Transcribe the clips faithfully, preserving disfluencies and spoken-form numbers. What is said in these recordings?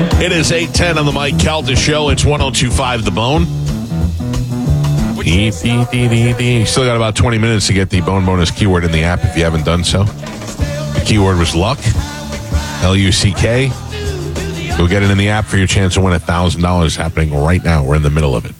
It is eight ten on the Mike Calta Show. It's one oh two point five The Bone. You still got about twenty minutes to get the Bone Bonus keyword in the app if you haven't done so. The keyword was luck. L U C K. Go get it in the app for your chance to win one thousand dollars happening right now. We're in the middle of it.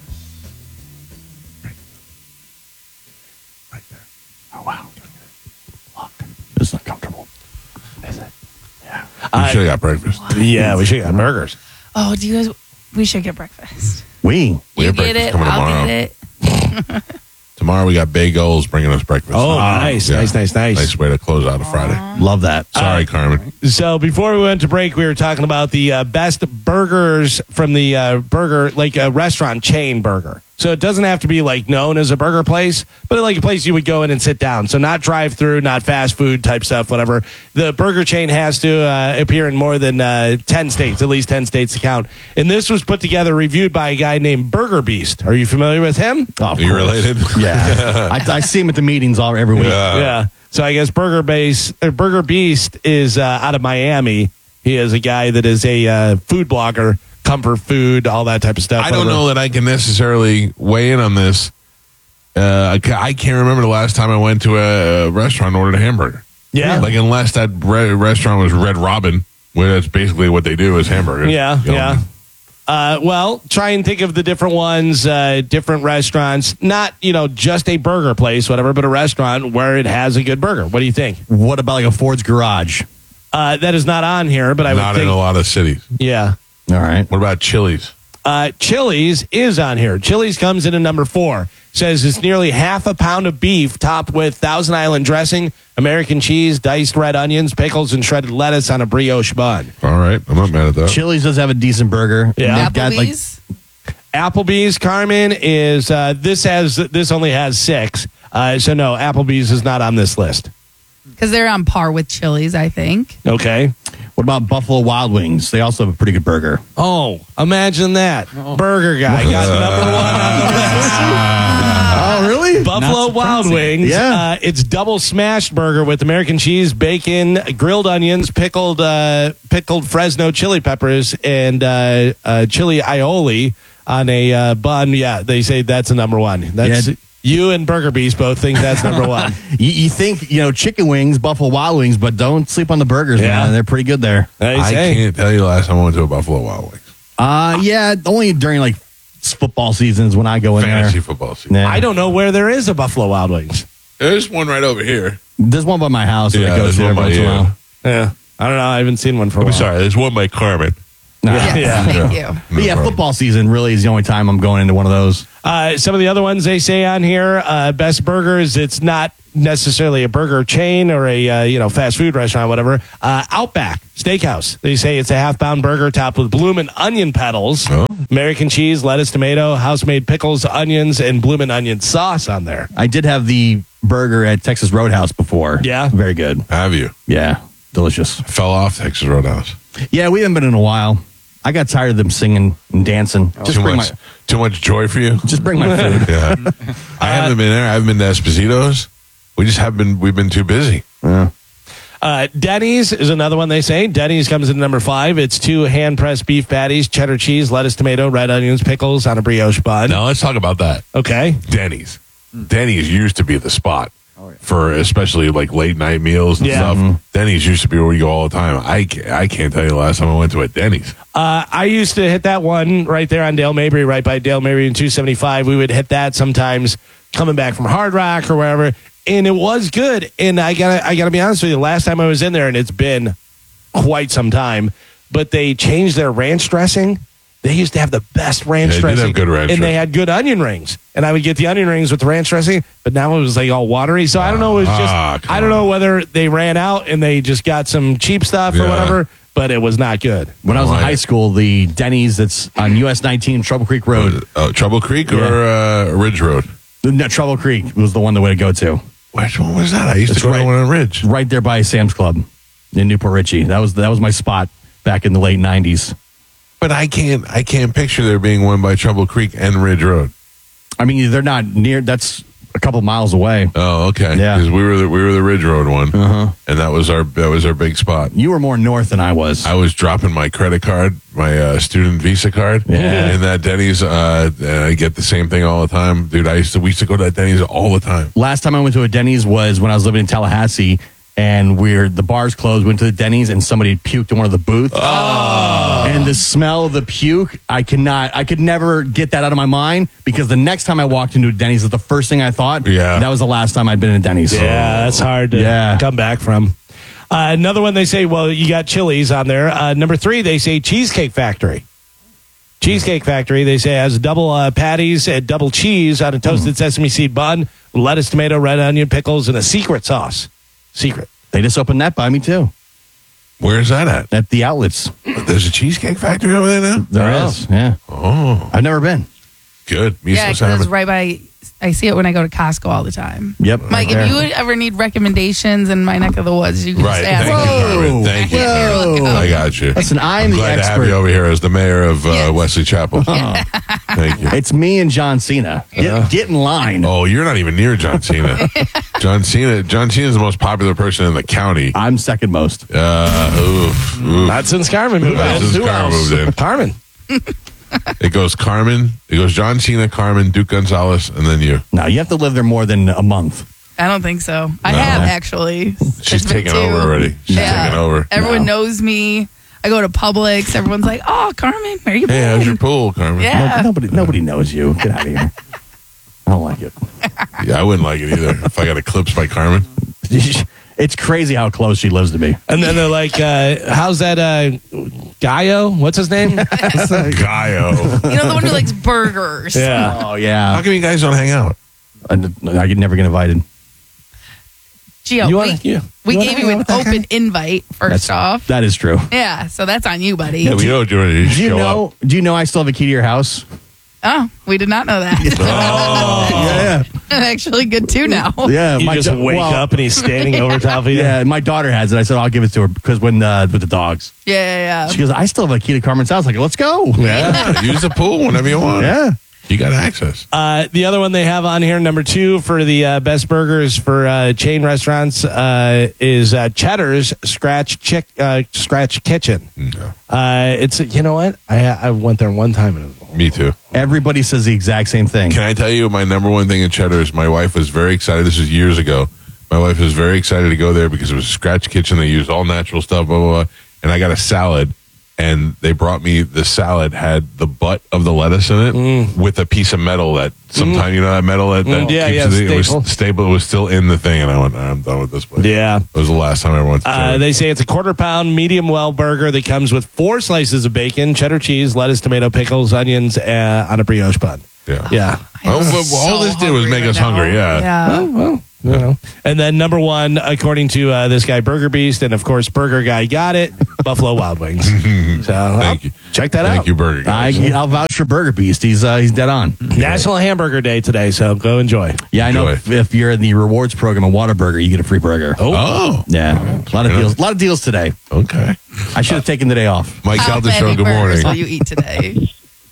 Right there. Oh, wow. Luck. It's not comfortable. Is it? Yeah. We should have got breakfast. Yeah, we should have got burgers. Oh, do you guys? We should get breakfast. We. We You have get breakfast it. coming I'll tomorrow. get it. Tomorrow we got Bagels bringing us breakfast. Oh, nice, nice, nice, nice. Nice way to close out a Friday. Love that. Sorry, Uh, Carmen. So before we went to break, we were talking about the uh, best burgers from the uh, burger, like a restaurant chain burger. So it doesn't have to be like known as a burger place, but like a place you would go in and sit down. So not drive through, not fast food type stuff, whatever. The burger chain has to uh, appear in more than uh, ten states, at least ten states to count. And this was put together, reviewed by a guy named Burger Beast. Are you familiar with him? Oh, of Are you course. related? Yeah. I, I see him at the meetings all every week. Yeah. Yeah. So I guess Burger Base, or Burger Beast is uh, out of Miami. He is a guy that is a uh, food blogger, comfort food, all that type of stuff. I don't Whatever. know that I can necessarily weigh in on this. Uh, I ca- I can't remember the last time I went to a restaurant and ordered a hamburger. Yeah. Like, unless that re- restaurant was Red Robin, where that's basically what they do is hamburgers. Yeah, You know? yeah. Uh, well, try and think of the different ones, uh, different restaurants. Not, you know, just a burger place, whatever, but a restaurant where it has a good burger. What do you think? What about like a Ford's Garage? Uh, that is not on here, but I Not would in think. a lot of cities. Yeah. All right. What about Chili's? Uh, Chili's is on here. Chili's comes in at number four. Says it's nearly half a pound of beef topped with Thousand Island dressing, American cheese, diced red onions, pickles, and shredded lettuce on a brioche bun. All right. I'm not mad at that. Chili's does have a decent burger. Yeah. They've got, like, Applebee's. Applebee's, Carmen, is uh, this has this only has six. Uh, so no, Applebee's is not on this list. Because they're on par with Chili's, I think. Okay. what about Buffalo Wild Wings? They also have a pretty good burger. Oh, imagine that. Burger guy got number one on the list. Oh, really? Buffalo Wild Wings. Yeah. Uh, it's double smashed burger with American cheese, bacon, grilled onions, pickled uh, pickled Fresno chili peppers, and uh, uh, chili aioli on a uh, bun. Yeah, they say that's a number one. That's Yeah. you and Burger Beast both think that's number one. You, you think, you know, chicken wings, Buffalo Wild Wings, but don't sleep on the burgers, Yeah. man. They're pretty good there. They I say. can't tell you the last time I went to a Buffalo Wild Wings. Uh, yeah, only during like football seasons when I go in Fantasy there. football season. Yeah. I don't know where there is a Buffalo Wild Wings. There's one right over here. There's one by my house that Yeah, I go there's to one every by once in a you. while. Yeah. I don't know. I haven't seen one for a I'm while. sorry. There's one by Carmen. Nah. Yeah. Yes, thank you. But yeah, problem. football season really is the only time I'm going into one of those. Uh, some of the other ones they say on here, uh, best burgers. It's not necessarily a burger chain or a uh, you know fast food restaurant, whatever. Uh, Outback Steakhouse. They say it's a half pound burger topped with bloomin' onion petals, Oh. American cheese, lettuce, tomato, house made pickles, onions, and bloomin' onion sauce on there. I did have the burger at Texas Roadhouse before. Yeah? Very good. Have you? Yeah. Delicious. Fell off Texas Roadhouse. Yeah, we haven't been in a while. I got tired of them singing and dancing. Just too bring much. my Too much joy for you. just bring my food. Yeah. I haven't been there. I haven't been to Esposito's. We just have been. We've been too busy. Uh, Denny's is another one they say. Denny's comes in number five. It's two hand pressed beef patties, cheddar cheese, lettuce, tomato, red onions, pickles on a brioche bun. Now let's talk about that. Okay. Denny's. Denny's used to be the spot for especially like late night meals and Yeah. stuff. Denny's used to be where you go all the time. I can't, I can't tell you the last time I went to a Denny's. Uh, I used to hit that one right there on Dale Mabry, right by Dale Mabry in two seventy-five. We would hit that sometimes coming back from Hard Rock or wherever, and it was good. And I gotta, I gotta be honest with you. The last time I was in there, and it's been quite some time, but they changed their ranch dressing. They used to have the best ranch Yeah, they did dressing, have good ranch and they dressing. had good onion rings. And I would get the onion rings with the ranch dressing, but now it was like all watery. So I don't know. It was just, Ah, come I don't know whether they ran out and they just got some cheap stuff or Yeah. whatever. But it was not good. When I was in Right. high school, the Denny's that's on U S nineteen Trouble Creek Road, Uh, Trouble Creek or uh, Ridge Road? no, Trouble Creek was the one the way to go to. Which one was that? I used It's to go right- to one on Ridge. Right there by Sam's Club in Newport Richie. That was that was my spot back in the late nineties. But I can't. I can't picture there being one by Trouble Creek and Ridge Road. I mean, they're not near. That's a couple miles away. Oh, okay. Yeah. Because we were the, we were the Ridge Road one, uh-huh. and that was our that was our big spot. You were more north than I was. I was dropping my credit card, my uh, student Visa card, Yeah. in that Denny's. Uh, and I get the same thing all the time, dude. I used to we used to go to that Denny's all the time. Last time I went to a Denny's was when I was living in Tallahassee, and we're the bars closed. Went to the Denny's, and somebody puked in one of the booths. Oh. And the smell of the puke, I cannot, I could never get that out of my mind because the next time I walked into a Denny's, is the first thing I thought. Yeah. That was the last time I'd been in a Denny's. Yeah, that's hard to Yeah. come back from. Uh, another one they say, well, you got Chili's on there. Uh, number three, they say Cheesecake Factory. Cheesecake Factory, they say, has double uh, patties and double cheese on a toasted Mm. sesame seed bun, lettuce, tomato, red onion, pickles, and a secret sauce. Secret. They just opened that by me too Where's that at? at the outlets. There's a Cheesecake Factory over there now. There Oh. is. Yeah. Oh, I've never been. good. Miso Yeah, because salmon. it's right by. I see it when I go to Costco all the time. Yep. Mike, right if there. you ever need recommendations in my neck of the woods, you can Right. just ask. Thank you, Whoa. Carmen. Thank you. Whoa. I got you. Listen, I'm I'm the glad to have expert. you over here as the mayor of uh, Yes. Wesley Chapel. Thank you. It's me and John Cena. Get, get in line. Oh, you're not even near John Cena. John Cena. John Cena is the most popular person in the county. I'm second most. Uh, oof, oof. Not since Carmen moved Not in. since Who Carmen else? moved in. Carmen. It goes Carmen. It goes John Cena, Carmen, Duke Gonzalez, and then you. No, you have to live there more than a month. I don't think so. I No. have actually. She's It's been taking two. over already. She's Yeah. taking over. Everyone No. knows me. I go to Publix. Everyone's like, "Oh, Carmen, where you Hey, been?" how's your pool, Carmen? Yeah. No- nobody, nobody knows you. Get out of here. I don't like it. Yeah, I wouldn't like it either if I got eclipsed by Carmen. It's crazy how close she lives to me. And then they're like, uh, how's that uh, Gaio? What's his name? Gaio. You know the one who likes burgers. yeah. Oh How yeah, come you guys don't hang out? I, I could never get invited. Gio, You we, want you? we you wanna gave hang you out an with that open guy? invite first That's off. that is true. Yeah, so that's on you, buddy. Yeah, we know doing it. You Do you show know? up. Do you know I still have a key to your house? Oh, we did not know that. Yeah, Actually, good too now. yeah. You my just da- wake well, up and he's standing over top of you. Yeah, my daughter has it. I said I'll give it to her because when uh, with the dogs, Yeah, yeah, she yeah. goes, I still have a key to Carmen's house. I go, let's go. Yeah, use the pool whenever you want. Yeah. You got access. Uh, the other one they have on here, number two for the uh, best burgers for uh, chain restaurants, uh, is uh, Cheddar's Scratch Chick uh, Scratch Kitchen. No. Uh, it's you know what I I went there one time and it was Me too. Everybody says the exact same thing. Can I tell you my number one thing in Cheddar is my wife was very excited. This was years ago. My wife was very excited to go there because it was a scratch kitchen. They used all natural stuff, blah, blah, blah. And I got a salad, and they brought me the salad had the butt of the lettuce in it with a piece of metal that sometimes, you know, that metal that, that Mm, yeah, keeps yeah, it, it staple. was stable. It was still in the thing. And I went, I'm done with this place. yeah. It was the last time I ever went to Uh, Cheddar. they say it's a quarter pound medium well burger that comes with four slices of bacon, cheddar cheese, lettuce, tomato, pickles, onions, uh, on a brioche bun. yeah. Yeah. Oh, I'm but all so this did was hungry make right us now. hungry. Yeah. Yeah. Well, you know. And then number one, according to uh, this guy, Burger Beast, and of course, Burger Guy got it, Buffalo Wild Wings. So Thank you. check that Thank out. you, Burger I, Guys. I'll vouch for Burger Beast. He's uh, he's dead on. National Hamburger Day today, so go enjoy. Yeah, I know. Enjoy. If, if you're in the rewards program at Whataburger, you get a free burger. Oh, Yeah, a lot of Yeah. deals. A lot of deals today. okay. I should have taken the day off. Mike How Calder Show, many good burgers morning. will you eat today?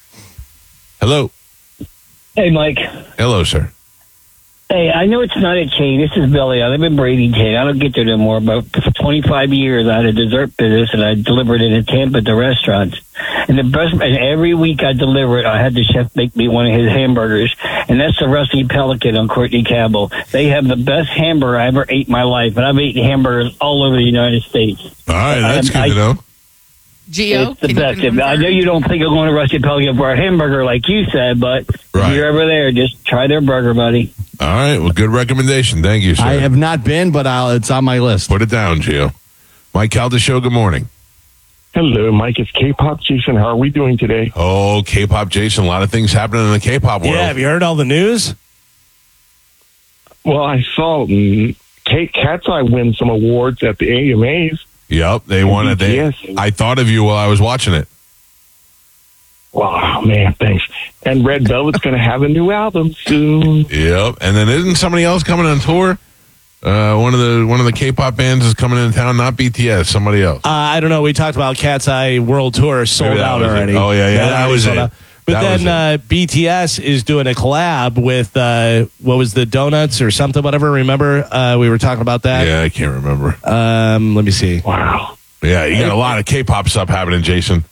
Hello. Hey, Mike. Hello, sir. Hey, I know it's not a chain. This is Billy. I live in Bradenton. I don't get there no more, but for twenty-five years, I had a dessert business, and I delivered it in Tampa to restaurants. And the best, and every week I deliver it, I had the chef make me one of his hamburgers, and that's the Rusty Pelican on Courtney Cabell. They have the best hamburger I ever ate in my life, and I've eaten hamburgers all over the United States. All right, that's I- good I- to know. Gio, It's the can you best. confirm? I know you don't think of going to Rusty Pelican for a hamburger like you said, but Right. if you're ever there, just try their burger, buddy. All right, well, good recommendation. Thank you, sir. I have not been, but I'll, it's on my list. Put it down, Gio. Mike Calder Show, good morning. Hello, Mike. It's K-pop Jason. How are we doing today? Oh, K-pop Jason, a lot of things happening in the K-pop world. Yeah, have you heard all the news? Well, I saw mm, Kate Cat's Eye win some awards at the A M As. Yep, they won it. They, Yes. I thought of you while I was watching it. Wow, man, thanks. And Red Velvet's going to have a new album soon. Yep, and then isn't somebody else coming on tour? Uh, one of the one of the K-pop bands is coming into town, not B T S, somebody else. Uh, I don't know. We talked about Cat's Eye World Tour sold Maybe that out was it. already. Oh, yeah, yeah, that already was sold it. out. But That was then uh, B T S is doing a collab with, uh, what was the donuts or something, whatever. Remember, uh, we were talking about that? Yeah, I can't remember. Um, let me see. Wow. Yeah, you got a lot of K-pop stuff happening, Jason.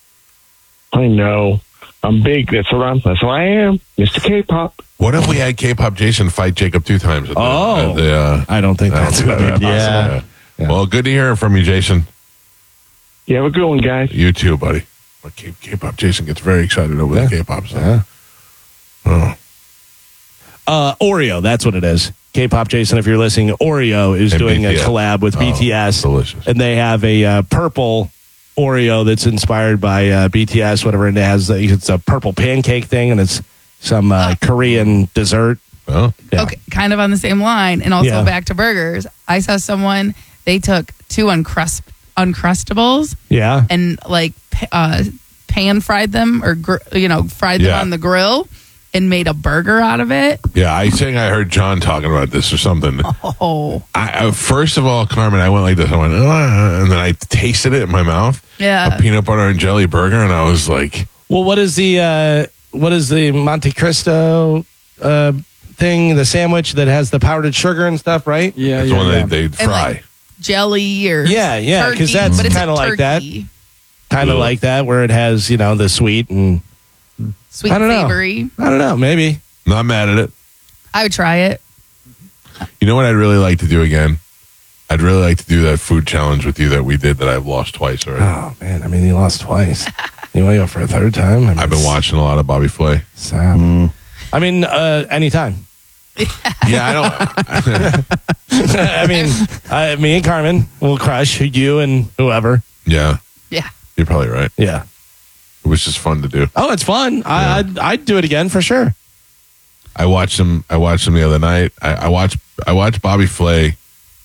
I know. I'm big. That's what I'm. That's what I am, Mister K-pop. What if we had K-pop Jason fight Jacob two times? At the, Oh. at the, uh, I don't think that's a good idea. Yeah. yeah. Well, good to hear from you, Jason. You have a good one, guys. You too, buddy. But K- K-pop Jason gets very excited over Yeah. the K-pop stuff. Yeah. Oh, Uh, Oreo, that's what it is. K-pop Jason, if you're listening, Oreo is And doing B T S. a collab with Oh, B T S. delicious. And they have a uh, purple Oreo that's inspired by uh, B T S, whatever. And it has, uh, it's a purple pancake thing, and it's some uh, Korean dessert. well, Yeah. Okay, kind of on the same line, and also Yeah. back to burgers. I saw someone, they took two uncrust uncrustables Yeah. and like pa- uh, pan fried them, or gr- you know, fried them Yeah. on the grill and made a burger out of it. yeah, I think I heard John talking about this or something. Oh, I, I, first of all, Carmen, I went like this. I went, "Ah," and then I tasted it in my mouth. yeah. A peanut butter and jelly burger, and I was like, Well, what is the uh, what is the Monte Cristo uh, thing? The sandwich that has the powdered sugar and stuff, right? Yeah, that's yeah, one yeah. they, they fry. like jelly or Yeah, yeah, 'cause turkey, that's but it's a kinda like that. turkey. Kind of Ugh. like that, where it has, you know, the sweet and Sweet I don't and know. savory. I don't know, maybe. Not mad at it. I would try it. You know what I'd really like to do again? I'd really like to do that food challenge with you that we did that I've lost twice already. Oh man, I mean, he lost twice. You want to go for a third time? I mean, I've been watching a lot of Bobby Flay. Sam. I mean, uh, anytime. Yeah, I don't. I mean, I, me and Carmen will crush you and whoever. Yeah, Yeah. you're probably right. Yeah. It was just fun to do. Oh, it's fun. I, I'd, I'd do it again for sure. I watched him. I watched him the other night. I, I watched. I watched Bobby Flay.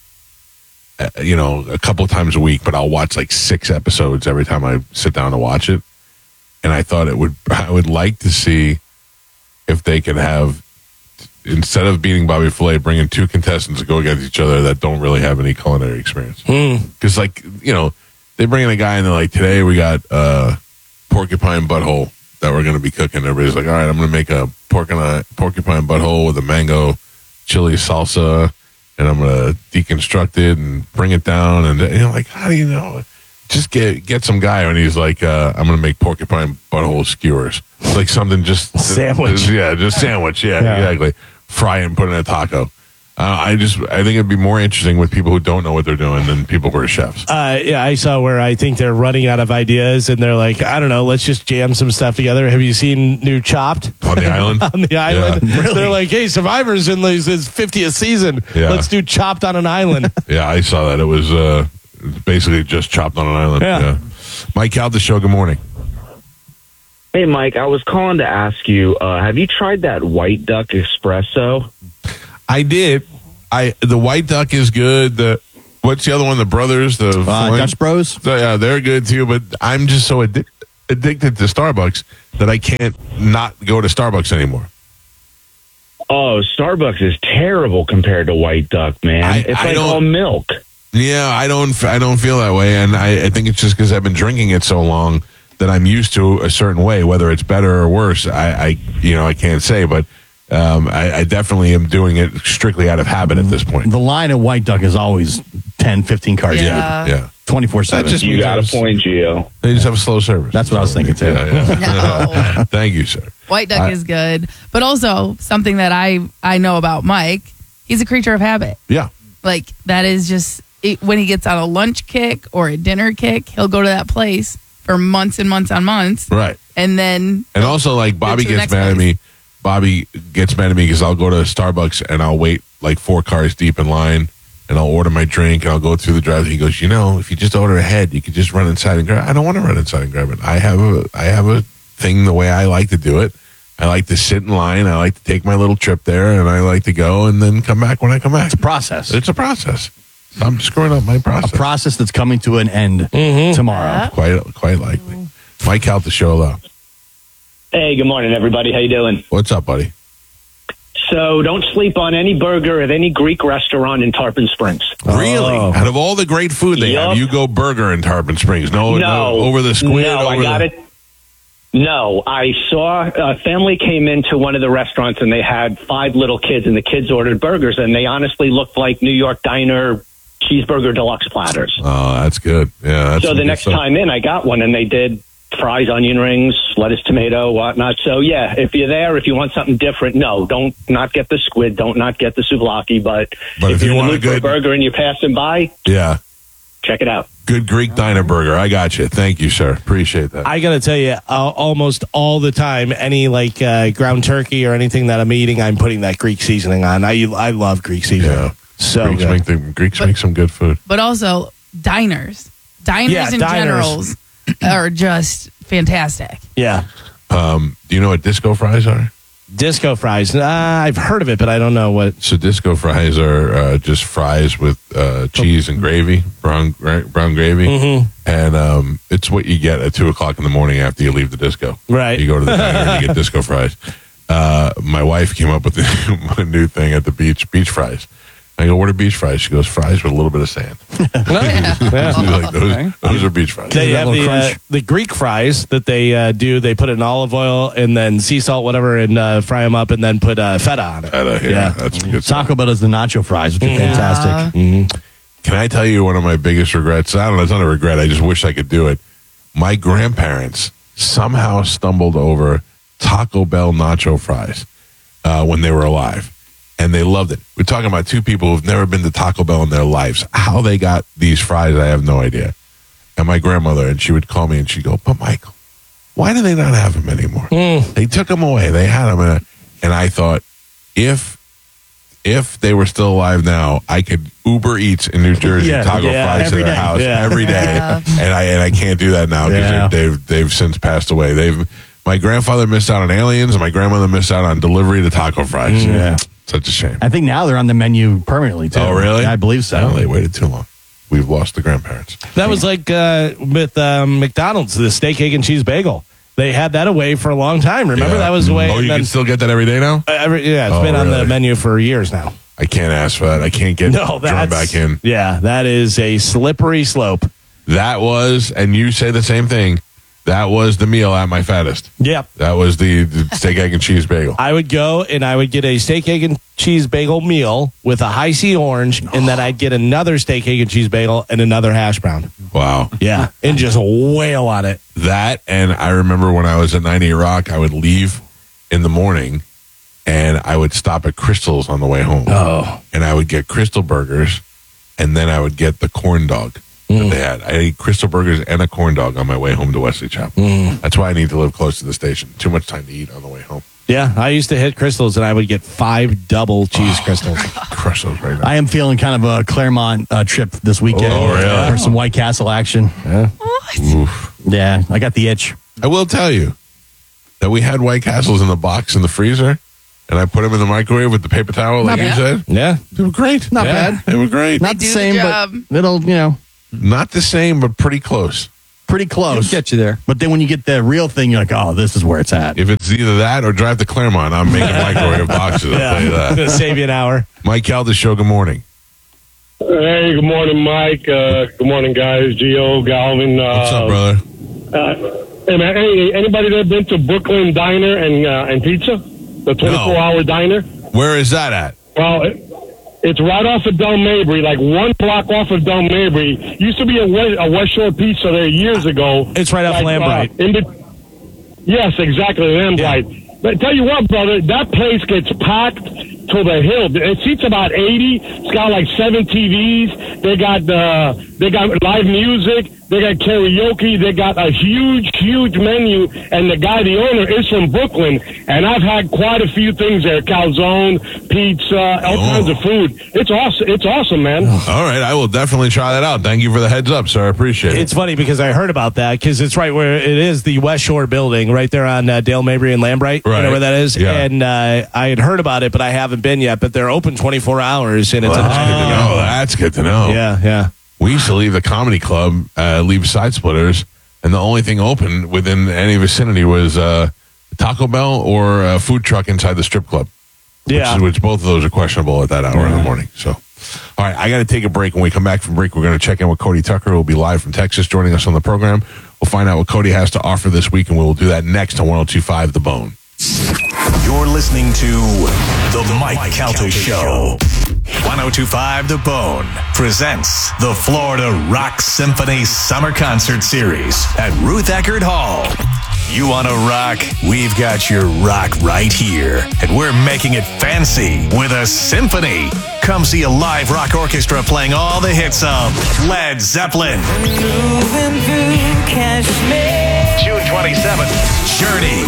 Uh, you know, a couple of times a week, but I'll watch like six episodes every time I sit down to watch it. And I thought it would. I would like to see if they could have, instead of beating Bobby Flay, bringing two contestants to go against each other that don't really have any culinary experience. Because, like, you know, they bring in a guy and they're like, today we got uh, porcupine butthole that we're going to be cooking. Everybody's like, all right, I'm going to make a porcupine, porcupine butthole with a mango chili salsa, and I'm going to deconstruct it and bring it down. And you're like, how do you know? Just get get some guy, and he's like, uh, I'm going to make porcupine butthole skewers. It's like something just Sandwich. Yeah, just sandwich. Yeah, Yeah. exactly. Fry it and put it in a taco. Uh, I just, I think it'd be more interesting with people who don't know what they're doing than people who are chefs. Uh, yeah, I saw where I think they're running out of ideas and they're like, I don't know, let's just jam some stuff together. Have you seen new Chopped? On the island? on the island. Yeah. Really? They're like, hey, Survivor's in his his fiftieth season. Yeah. Let's do Chopped on an island. Yeah, I saw that. It was uh, basically just chopped on an island. Yeah. Mike Cal, the show. Good morning. Hey, Mike, I was calling to ask you, uh, have you tried that White Duck Espresso? I did. I the White Duck is good. The what's the other one? The Brothers, the Uh, Flame- Dutch Bros. So, yeah, they're good too. But I'm just so addic- addicted to Starbucks that I can't not go to Starbucks anymore. Oh, Starbucks is terrible compared to White Duck, man. I- it's I like don't- all milk. Yeah, I don't. I don't feel that way, and I, I think it's just because I've been drinking it so long that I'm used to a certain way. Whether it's better or worse, I, I you know, I can't say, but um, I, I definitely am doing it strictly out of habit at this point. The line at White Duck is always ten, fifteen cards Yeah. deep, Yeah, twenty-four seven. That just You means got a it's- point, Gio. they just have a slow service. That's what I was thinking, too. Yeah, yeah. No. Thank you, sir. White duck I- is good, but also something that I I know about Mike. He's a creature of habit. Yeah, Like that is just it, when he gets on a lunch kick or a dinner kick, he'll go to that place for months and months on months, right. and then And also, like, Bobby to the gets next mad at place. me. Bobby gets mad at me because I'll go to Starbucks and I'll wait like four cars deep in line, and I'll order my drink and I'll go through the drive-thru. He goes, you know, if you just order ahead, you could just run inside and grab. I don't want to run inside and grab it. I have a, I have a thing the way I like to do it. I like to sit in line. I like to take my little trip there, and I like to go and then come back when I come back. It's a process. It's a process. I'm screwing up my a process. process that's coming to an end tomorrow. quite, quite likely. Mike out the show though. Hey, good morning, everybody. How you doing? What's up, buddy? So don't sleep on any burger at any Greek restaurant in Tarpon Springs. Really? Oh. Out of all the great food they Yup. have, you go burger in Tarpon Springs. No, no, No. over the squid. No, over I got the, it. No, I saw a family came into one of the restaurants and they had five little kids, and the kids ordered burgers, and they honestly looked like New York Diner cheeseburger deluxe platters. Oh, that's good. Yeah. That's So some the good next stuff. time in, I got one, and they did fries, onion rings, lettuce, tomato, whatnot. So yeah, if you're there, if you want something different, no, don't not get the squid, don't not get the souvlaki. But, But if if, you you're in want the a mood for good- a burger and you're passing by, Yeah. check it out. Good Greek diner burger. I got you. Thank you, sir. Appreciate that. I gotta tell you, uh, almost all the time, any like uh, ground turkey or anything that I'm eating, I'm putting that Greek seasoning on. I I love Greek seasoning. Yeah. So Greeks good. make the Greeks make some good food. But also diners, diners Yeah, in diners. generals are just fantastic. Yeah, Um, do you know what disco fries are? disco fries. Uh, I've heard of it, but I don't know what. So disco fries are uh, just fries with uh, cheese and gravy, brown gra- brown gravy, Mm-hmm. and um, it's what you get at two o'clock in the morning after you leave the disco. Right. You go to the diner and you get disco fries. Uh, my wife came up with a new thing at the beach, beach fries. I go, what are beach fries? She goes, fries with a little bit of sand. She's like, those, those are beach fries. They that have little the, uh, crunch? the Greek fries that they uh, do. They put it in olive oil and then sea salt, whatever, and uh, fry them up, and then put uh, feta on it. Feta, yeah, Yeah. that's good stuff. Taco Bell does the nacho fries, which are Yeah. fantastic. Can I tell you one of my biggest regrets? I don't know, it's not a regret. I just wish I could do it. My grandparents somehow stumbled over Taco Bell nacho fries uh, when they were alive, and they loved it. We're talking about two people who've never been to Taco Bell in their lives. How they got these fries, I have no idea. And my grandmother, and she would call me and she'd go, but Michael, why do they not have them anymore? They took them away. They had them. In a, and I thought, if if they were still alive now, I could Uber Eats in New Jersey Yeah, taco yeah, fries to every their day. house Yeah. every day, Yeah. and I and I can't do that now because Yeah. they've they've since passed away. They've my grandfather missed out on aliens, and my grandmother missed out on delivery to taco fries. Yeah. Such a shame. I think now they're on the menu permanently, too. Oh, really? Yeah, I believe so. No, they waited too long. We've lost the grandparents. That was like uh, with um, McDonald's, the steak, egg, and cheese bagel. They had that away for a long time. Remember, Yeah. that was away. Oh, you and then, can still get that every day now? uh, every, yeah, it's Oh, been on the really? menu for years now. I can't ask for that. I can't get No, drawn that's back in. Yeah, that is a slippery slope. That was, and you say the same thing. That was the meal at my fattest. Yep. That was the, the steak, egg, and cheese bagel. I would go and I would get a steak, egg, and cheese bagel meal with a high C orange, and then I'd get another steak, egg, and cheese bagel and another hash brown. Wow. Yeah, and just wail on it. That, and I remember when I was at ninety-eight Rock, I would leave in the morning and I would stop at Crystal's on the way home. Oh. And I would get Crystal Burgers, and then I would get the corn dog that they had. I ate Crystal Burgers and a corn dog on my way home to Wesley Chapel. That's why I need to live close to the station. Too much time to eat on the way home. Yeah, I used to hit Crystals, and I would get five double cheese crystals. Crush those right now. I am feeling kind of a Claremont uh, trip this weekend Oh, really? for some White Castle action. Oof. Yeah, I got the itch. I will tell you that we had White Castles in the box in the freezer, and I put them in the microwave with the paper towel, like Not you bad. said. Yeah. They were great. Not Yeah. bad. They were great. Not the do the same, job. but it'll, you know, Not the same, but pretty close. pretty close. Get you there. But then when you get the real thing, you're like, oh, this is where it's at. If it's either that or drive to Claremont, I'm making microwave boxes. I'll tell you that. Save you an hour. Mike Calda Show, good morning. Hey, good morning, Mike. Uh, good morning, guys. Gio, Galvin. Uh, What's up, brother? Uh, hey, man, hey, anybody that been to Brooklyn Diner and uh, and Pizza? The twenty-four hour diner? Where is that at? Well, it, it's right off of Del Mabry, like one block off of Del Mabry. Used to be a West, a West Shore Pizza there years ago. It's right off Like, Lambright. uh, in the, yes, exactly, Lambright. But tell you what, brother, that place gets packed to the hill. It seats about eighty. It's got like seven T Vs. They got uh, they got live music. They got karaoke. They got a huge, huge menu. And the guy, the owner, is from Brooklyn. And I've had quite a few things there: calzone, pizza, all Oh. kinds of food. It's awesome. It's awesome, man. All right, I will definitely try that out. Thank you for the heads up, sir. I appreciate it. It's funny because I heard about that because it's right where it is, the West Shore building, right there on uh, Dale Mabry and Lambright. Right. You know where that is? Yeah. And uh, I had heard about it, but I haven't been yet. But they're open twenty-four hours, and it's Well, a that's good to know. That's good to know. Yeah, yeah. We used to leave the comedy club, uh, leave Side Splitters, and the only thing open within any vicinity was uh, Taco Bell or a food truck inside the strip club. Yeah. Which, which both of those are questionable at that hour in the morning. So, all right, I got to take a break. When we come back from break, we're going to check in with Cody Tucker, who will be live from Texas, joining us on the program. We'll find out what Cody has to offer this week, and we will do that next on one oh two point five The Bone. You're listening to The Mike, Mike Calta Show. one oh two point five The Bone presents the Florida Rock Symphony Summer Concert Series at Ruth Eckerd Hall. You want to rock? We've got your rock right here. And we're making it fancy with a symphony. Come see a live rock orchestra playing all the hits of Led Zeppelin. Moving through Kashmir. June twenty-seventh, Journey.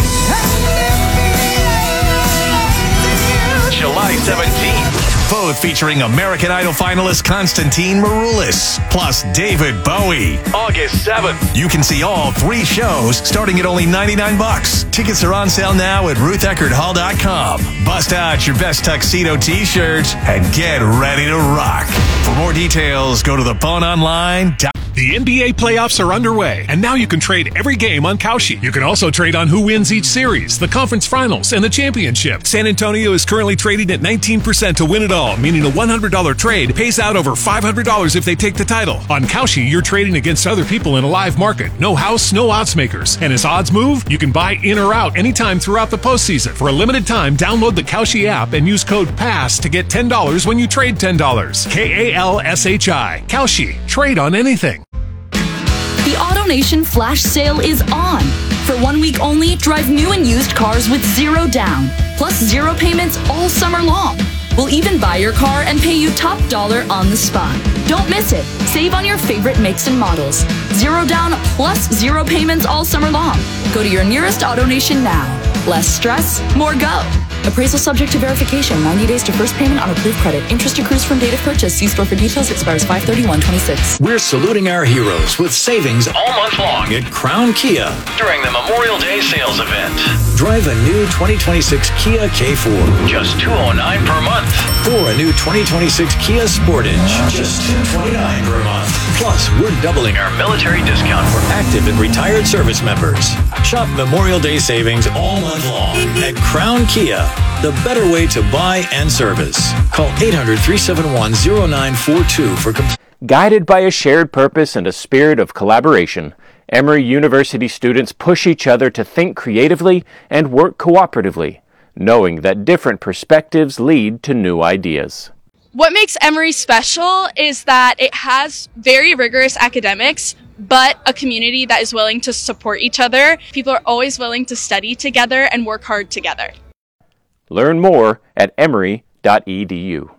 July seventeenth, both featuring American Idol finalist Konstantin Maroulis, plus David Bowie. August seventh, you can see all three shows starting at only ninety-nine bucks. Tickets are on sale now at ruth eckerd hall dot com. Bust out your best tuxedo t-shirts and get ready to rock. For more details, go to the bone online dot com. The N B A playoffs are underway, and now you can trade every game on Kalshi. You can also trade on who wins each series, the conference finals, and the championship. San Antonio is currently trading at nineteen percent to win it all, meaning a one hundred dollars trade pays out over five hundred dollars if they take the title. On Kalshi, you're trading against other people in a live market. No house, no odds makers. And as odds move, you can buy in or out anytime throughout the postseason. For a limited time, download the Kalshi app and use code PASS to get ten dollars when you trade ten dollars. K A L S H I. Kalshi. Trade on anything. The AutoNation flash sale is on. For one week only, drive new and used cars with zero down, plus zero payments all summer long. We'll even buy your car and pay you top dollar on the spot. Don't miss it. Save on your favorite makes and models. Zero down plus zero payments all summer long. Go to your nearest AutoNation now. Less stress, more go. Appraisal subject to verification. ninety days to first payment on approved credit. Interest accrues from date of purchase. See store for details. Expires five thirty-one twenty-six. We're saluting our heroes with savings all month long at Crown Kia During the Memorial Day sales event. Drive a new twenty twenty-six Kia K four. Just two hundred nine dollars per month. Or a new twenty twenty-six Kia Sportage. Just two hundred twenty-nine dollars per month. Plus, we're doubling our military discount for active and retired service members. Shop Memorial Day savings all month long at Crown Kia. The better way to buy and service. Call eight hundred, three seven one, zero nine four two for complete. Guided by a shared purpose and a spirit of collaboration, Emory University students push each other to think creatively and work cooperatively, knowing that different perspectives lead to new ideas. What makes Emory special is that it has very rigorous academics, but a community that is willing to support each other. People are always willing to study together and work hard together. Learn more at emory dot e d u.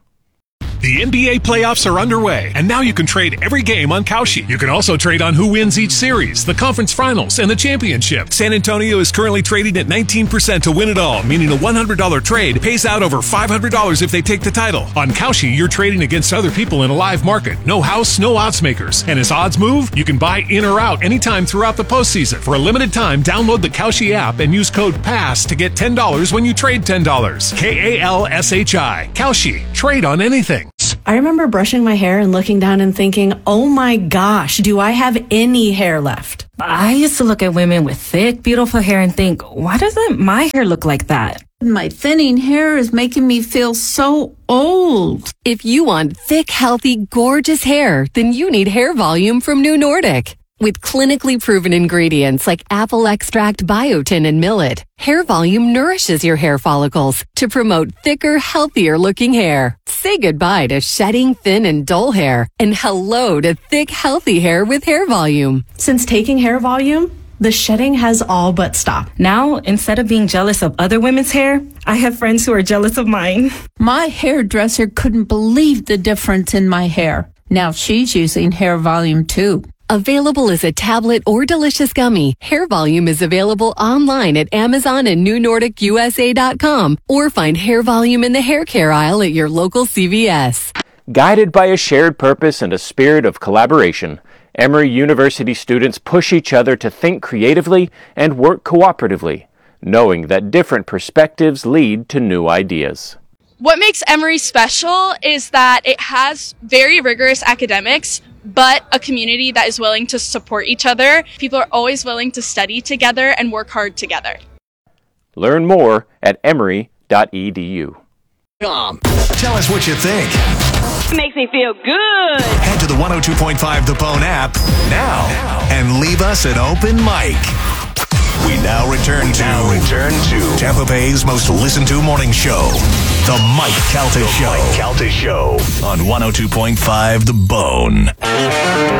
The N B A playoffs are underway, and now you can trade every game on Kalshi. You can also trade on who wins each series, the conference finals, and the championship. San Antonio is currently trading at nineteen percent to win it all, meaning a one hundred dollars trade pays out over five hundred dollars if they take the title. On Kalshi, you're trading against other people in a live market. No house, no odds makers. And as odds move, you can buy in or out anytime throughout the postseason. For a limited time, download the Kalshi app and use code PASS to get ten dollars when you trade ten dollars. K A L S H I. Kalshi. Trade on anything. I remember brushing my hair and looking down and thinking, oh my gosh, do I have any hair left? I used to look at women with thick, beautiful hair and think, why doesn't my hair look like that? My thinning hair is making me feel so old. If you want thick, healthy, gorgeous hair, then you need Hair Volume from New Nordic. With clinically proven ingredients like apple extract, biotin, and millet, Hair Volume nourishes your hair follicles to promote thicker, healthier looking hair. Say goodbye to shedding, thin, and dull hair, and hello to thick, healthy hair with Hair Volume. Since taking Hair Volume, the shedding has all but stopped. Now, instead of being jealous of other women's hair, I have friends who are jealous of mine. My hairdresser couldn't believe the difference in my hair. Now she's using Hair Volume too. Available as a tablet or delicious gummy, Hair Volume is available online at Amazon and new nordic u s a dot com, or find Hair Volume in the hair care aisle at your local C V S. Guided by a shared purpose and a spirit of collaboration, Emory University students push each other to think creatively and work cooperatively, knowing that different perspectives lead to new ideas. What makes Emory special is that it has very rigorous academics, but a community that is willing to support each other. People are always willing to study together and work hard together. Learn more at emory dot e d u. Tell us what you think. Makes me feel good. Head to the one oh two point five The Bone app now and leave us an open mic. We now return to, now return to Tampa Bay's most listened to morning show, The Mike Calta Show. Mike Calta Show on one oh two point five The Bone.